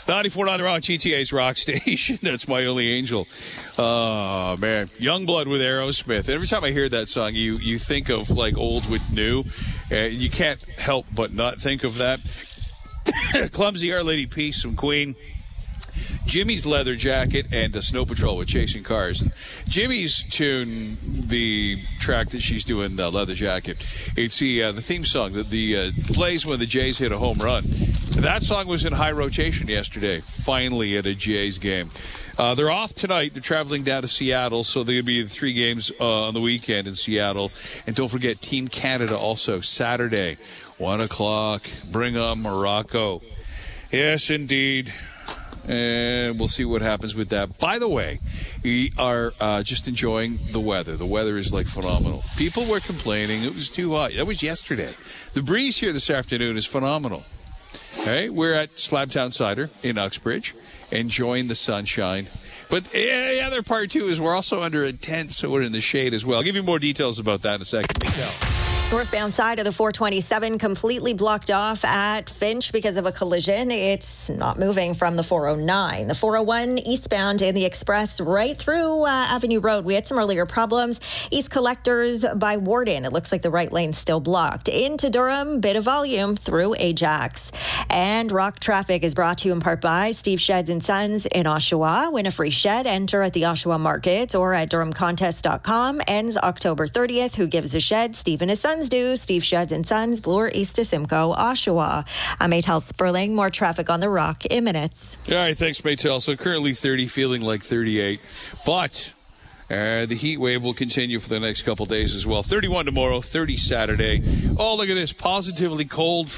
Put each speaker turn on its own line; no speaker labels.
94.9 The Rock, GTA's Rock Station. That's My Only Angel. Oh, man. Youngblood with Aerosmith. Every time I hear that song, you think of, like, old with new. You can't help but not think of that. Clumsy Our Lady Peace from Queen. Jimmy's Leather Jacket and Snow Patrol with Chasing Cars. And Jimmy's tune, the track that she's doing, Leather Jacket, it's the theme song that plays when the Jays hit a home run. That song was in high rotation yesterday, finally at a Jays game. They're off tonight. They're traveling down to Seattle, so there'll be 3 games on the weekend in Seattle. And don't forget, Team Canada also, Saturday, 1 o'clock. Bring on Morocco. Yes, indeed. And we'll see what happens with that. By the way, we are just enjoying the weather. The weather is, like, phenomenal. People were complaining it was too hot. That was yesterday. The breeze here this afternoon is phenomenal. Okay, we're at Slabtown Cider in Uxbridge, enjoying the sunshine. But the other part, too, is we're also under a tent, so we're in the shade as well. I'll give you more details about that in a second.
Northbound side of the 427 completely blocked off at Finch because of a collision. It's not moving from the 409. The 401 eastbound in the Express right through Avenue Road. We had some earlier problems. East Collectors by Warden. It looks like the right lane's still blocked. Into Durham, bit of volume through Ajax. And Rock Traffic is brought to you in part by Steve Sheds and Sons in Oshawa. Win a free shed. Enter at the Oshawa Market or at DurhamContest.com. Ends October 30th. Who gives a shed? Steve and his sons do. Steve Sheds and Sons, Bloor East to Simcoe, Oshawa. I'm Maytel Sperling. More traffic on the Rock in minutes.
All right, thanks, Maytel. So currently 30, feeling like 38. But the heat wave will continue for the next couple days as well. 31 tomorrow, 30 Saturday. Oh, look at this. Positively cold for